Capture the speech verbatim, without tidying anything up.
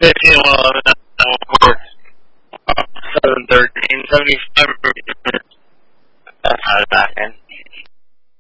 fifteen, one eleven, that one course, seven thirteen, seventy-five.